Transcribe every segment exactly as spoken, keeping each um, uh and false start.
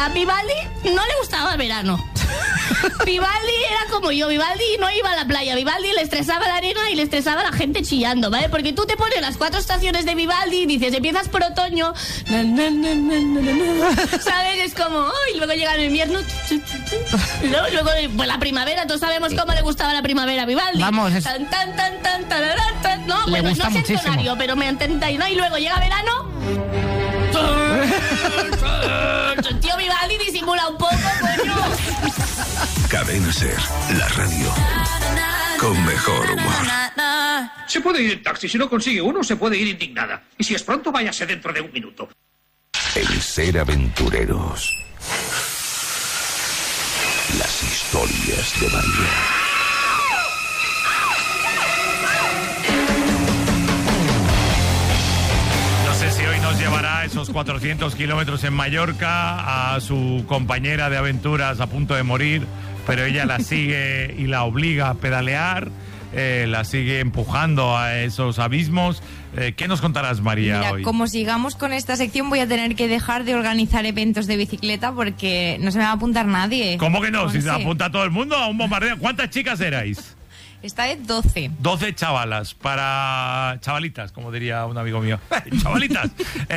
A Vivaldi no le gustaba el verano. Vivaldi era como yo, Vivaldi no iba a la playa, Vivaldi le estresaba la arena y le estresaba la gente chillando, ¿vale? Porque tú te pones las cuatro estaciones de Vivaldi y dices, empiezas por otoño, na, na, na, na, na, na, ¿sabes? Es como, oh, y luego llega el invierno, y luego, luego pues la primavera, todos sabemos cómo le gustaba la primavera a Vivaldi. Vamos, es... tan, tan, tan, tan, tararán, tan, no, le bueno, gusta no sé muchísimo. entonario, pero me entendáis, ¿no? Y luego llega verano. Tío, Vivaldi disimula un poco, coño. Cadena Ser, la radio con mejor humor. Se puede ir en taxi, si no consigue uno, se puede ir indignada. Y si es pronto, váyase dentro de un minuto. El Ser Aventureros. Las historias de María. No sé si hoy nos llevará esos cuatrocientos kilómetros en Mallorca a su compañera de aventuras a punto de morir, pero ella la sigue y la obliga a pedalear, eh, la sigue empujando a esos abismos. Eh, ¿Qué nos contarás, María, Mira, hoy? como sigamos con esta sección voy a tener que dejar de organizar eventos de bicicleta porque no se me va a apuntar nadie. ¿Cómo que no? Si se Monse. apunta todo el mundo a un bombardeo. ¿Cuántas chicas erais? Esta es doce. doce chavalas, para chavalitas, como diría un amigo mío. Chavalitas.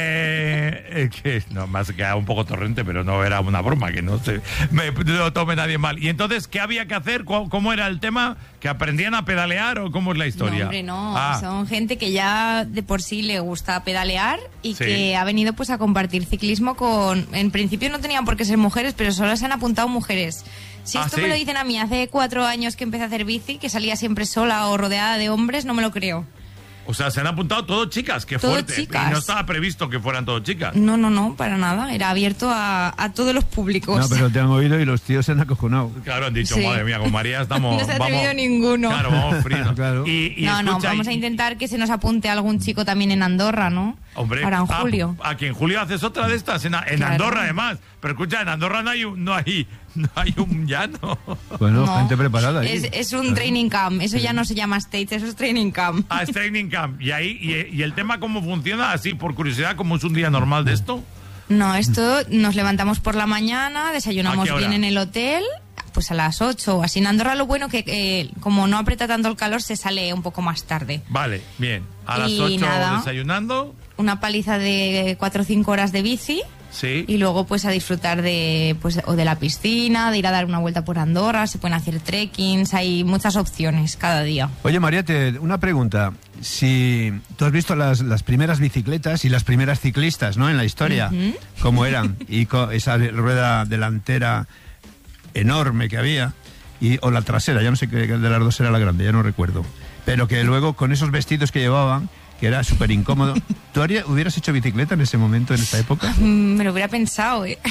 eh, eh, que no, me ha quedado un poco torrente, pero no era una broma, que no se me lo tome nadie mal. Y entonces, ¿qué había que hacer? ¿Cómo, cómo era el tema? ¿Que aprendían a pedalear o cómo es la historia? No, hombre, no. Ah. Son gente que ya de por sí le gusta pedalear y Sí. que ha venido pues a compartir ciclismo con... En principio no tenían por qué ser mujeres, pero solo se han apuntado mujeres. Si Ah, esto ¿sí? me lo dicen a mí hace cuatro años que empecé a hacer bici, que salía siempre sola o rodeada de hombres, no me lo creo. O sea, se han apuntado todos chicas, qué Todo fuerte. chicas. Y no estaba previsto que fueran todos chicas. No, no, no, para nada. Era abierto a, a todos los públicos. No, pero te han oído y los tíos se han acojonado. Claro, han dicho, Sí. madre mía, con María estamos... No se ha atrevido vamos, ninguno. Claro, vamos fritos. Claro. Y, y no, no, escucha, vamos a y- intentar que se nos apunte algún chico también en Andorra, ¿no? Hombre, Ahora en ah, julio. aquí en julio haces otra de estas, en, en Claro. Andorra además. Pero escucha, en Andorra no hay un, no hay, no hay un llano. Bueno, No, gente preparada ahí. Es, es un training camp. Eso ya no se llama States, eso es training camp. Ah, es training camp. Y ahí, y, y el tema cómo funciona, así por curiosidad, cómo es un día normal de esto. No, esto nos levantamos por la mañana, desayunamos ¿A qué hora? bien en el hotel, pues a las ocho o así. En Andorra lo bueno que eh, como no aprieta tanto el calor se sale un poco más tarde. Vale, bien. A las Y ocho nada. desayunando. Una paliza de cuatro o cinco horas de bici Sí. y luego pues a disfrutar de pues o de la piscina, de ir a dar una vuelta por Andorra, se pueden hacer trekkings, hay muchas opciones cada día. Oye, María, te- una pregunta. Si tú has visto las, las primeras bicicletas y las primeras ciclistas, ¿no? En la historia, Ujú. cómo eran, y con esa rueda delantera enorme que había, y, o la trasera, ya no sé qué de las dos era la grande, ya no recuerdo. Pero que luego con esos vestidos que llevaban, que era súper incómodo. ¿Tú haría- hubieras hecho bicicleta en ese momento, en esa época? Mm, Me lo hubiera pensado, ¿eh?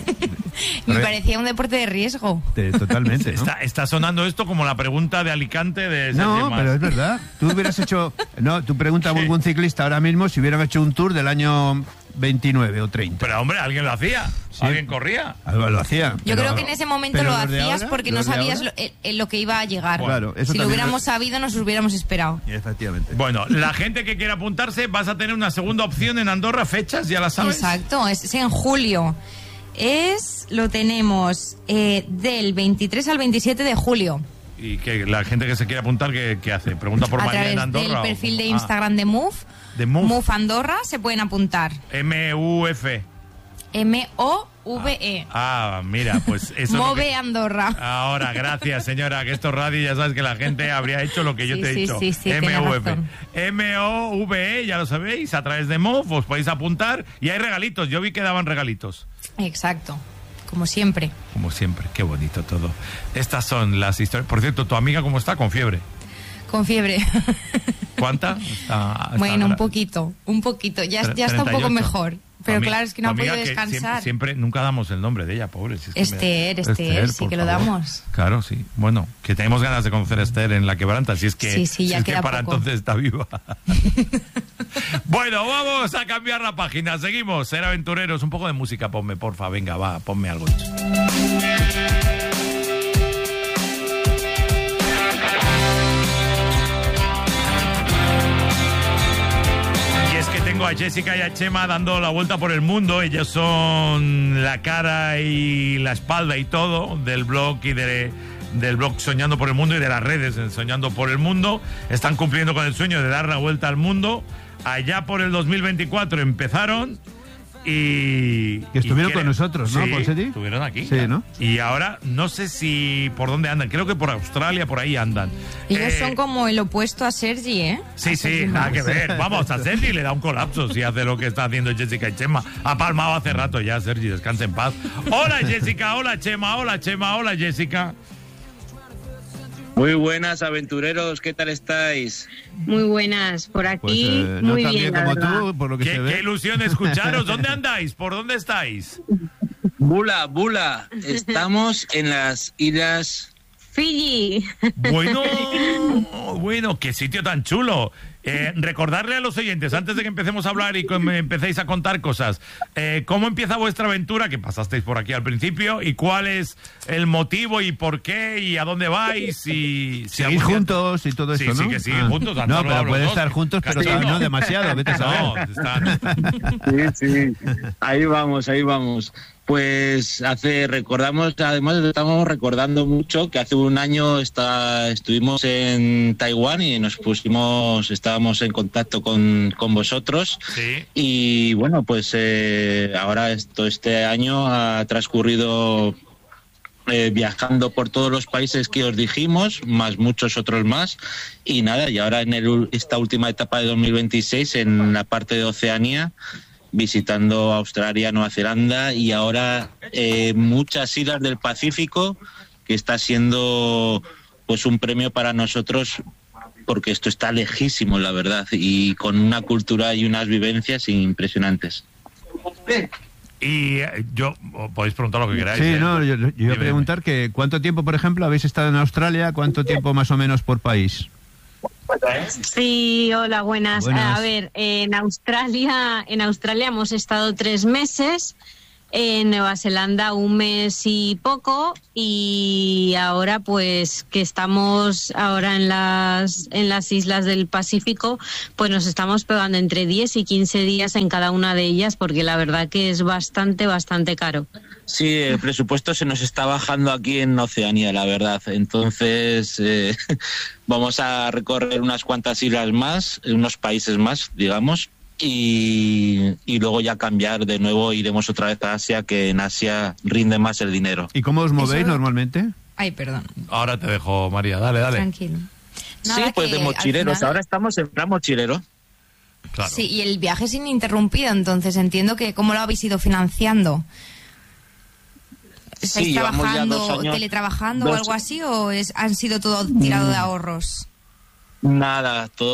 Me Re- parecía un deporte de riesgo. Te- Totalmente, ¿no? Está, está sonando esto como la pregunta de Alicante de Sergio No, Mas. pero es verdad. Tú hubieras hecho... No, tú preguntas a algún ciclista ahora mismo si hubieran hecho un tour del año veintinueve o treinta. Pero hombre, alguien lo hacía. Sí. Alguien corría. Algo lo hacía. Yo pero- creo que en ese momento pero lo los de hacías ahora, porque no los de sabías ahora- lo, eh, eh, lo que iba a llegar. Claro, eso si lo también hubiéramos es- sabido, nos hubiéramos esperado. Efectivamente. Bueno, la gente que quiera apuntarse, vas a tener una segunda opción en Andorra, fechas, ya las sabes. Exacto, es, es en julio. Es, lo tenemos eh, del veintitrés al veintisiete de julio. Y que la gente que se quiera apuntar, ¿qué, qué hace? Pregunta por A María en través Andorra. del o- perfil de Ah, Instagram de Move. de Move. Andorra se pueden apuntar. M U F. M O V E. Ah, mira, pues eso es lo Move que- Andorra. Ahora, gracias, señora, que esto es radio y ya sabes que la gente habría hecho lo que yo Sí, te he sí, dicho. sí, sí, tiene M U F. razón. M O V E, ya lo sabéis, a través de M O V os podéis apuntar y hay regalitos. Yo vi que daban regalitos. Exacto, como siempre. Como siempre, qué bonito todo. Estas son las historias. Por cierto, ¿tu amiga cómo está? Con fiebre. Con fiebre. ¿Cuánta? Está- está Bueno, un gra- poquito, un poquito. Ya, tre- ya está un poco treinta y ocho. mejor. Pero Tu ami- claro, es que no tu ha podido amiga que descansar. Siempre, siempre- nunca damos el nombre de ella, pobre. si es que me- Esther, Esther, sí por que lo favor. damos. Claro, sí. Bueno, que tenemos ganas de conocer a Esther en La Quebranta, si es que, Sí, sí, si ya es que queda para poco. entonces está viva. Bueno, vamos a cambiar la página. Seguimos, ser aventureros. Un poco de música, ponme, porfa. Venga, va, ponme algo. tengo a Jessica y a Chema dando la vuelta por el mundo. Ellos son la cara y la espalda y todo del blog y de, del blog Soñando por el Mundo y de las redes en Soñando por el Mundo. Están cumpliendo con el sueño de dar la vuelta al mundo. Allá por el dos mil veinticuatro empezaron y... Que estuvieron y con nosotros, ¿no, sí, Ponseti? estuvieron aquí. Sí, ¿no? Y ahora no sé si por dónde andan. Creo que por Australia, por ahí andan. Ellos Eh, son como el opuesto a Sergi, ¿eh? Sí, sí, nada que ver. Vamos, a Sergi le da un colapso si hace lo que está haciendo Jessica y Chema. Ha palmado hace rato ya, Sergi, descansa en paz. Hola, Jessica, hola, Chema, hola, Chema, hola, Jessica. Muy buenas, aventureros, ¿qué tal estáis? Muy buenas, por aquí, Pues eh, no muy tan bien, bien la como verdad. tú, por lo que Qué, se qué ve. ilusión escucharos. ¿Dónde andáis? ¿Por dónde estáis? Bula, Bula, estamos en las islas... Fiji. Bueno, bueno, qué sitio tan chulo. Eh, recordarle a los oyentes, antes de que empecemos a hablar y que me empecéis a contar cosas, eh, ¿cómo empieza vuestra aventura? Que pasasteis por aquí al principio, y cuál es el motivo y por qué y a dónde vais y... Si Seguir algún día- juntos y todo Sí, eso, ¿no? sí, que siguen Ah. juntos, han No, salvado pero los pueden dos. estar juntos, pero Casi no demasiado, vete a saber. No, están... Sí, sí, ahí vamos, ahí vamos. Pues hace, recordamos, además estamos recordando mucho que hace un año está, estuvimos en Taiwán y nos pusimos, estábamos en contacto con, con vosotros. Sí. Y bueno, pues eh, ahora esto, este año ha transcurrido eh, viajando por todos los países que os dijimos, más muchos otros más. Y nada, y ahora en el, esta última etapa de dos mil veintiséis en la parte de Oceanía, visitando Australia, Nueva Zelanda y ahora eh, muchas islas del Pacífico, que está siendo pues un premio para nosotros porque esto está lejísimo, la verdad, y con una cultura y unas vivencias impresionantes. Y eh, yo, podéis preguntar lo que queráis. Sí, ¿eh? no, yo, yo iba Dime, a preguntar que cuánto tiempo, por ejemplo, habéis estado en Australia, cuánto tiempo más o menos por país. Sí, hola, buenas. Buenas. A ver, en Australia, en Australia hemos estado tres meses, en Nueva Zelanda un mes y poco, y ahora pues que estamos ahora en las en las islas del Pacífico, pues nos estamos pegando entre diez y quince días en cada una de ellas, porque la verdad que es bastante, bastante caro. Sí, el presupuesto se nos está bajando aquí en Oceanía, la verdad. Entonces, eh, vamos a recorrer unas cuantas islas más, unos países más, digamos, y, y luego ya cambiar de nuevo, iremos otra vez a Asia, que en Asia rinde más el dinero. ¿Y cómo os movéis Eso- normalmente? Ay, perdón. Ahora te dejo, María, dale, dale. Tranquilo. Sí, Nada, pues que de al mochileros. final- Ahora estamos en plan mochilero. Claro. Sí, y el viaje es ininterrumpido, entonces entiendo que ¿cómo lo habéis ido financiando? ¿Estáis Sí, llevamos ya trabajando, dos años- teletrabajando o dos- algo así, o es, han sido todo tirado de ahorros? Nada, todo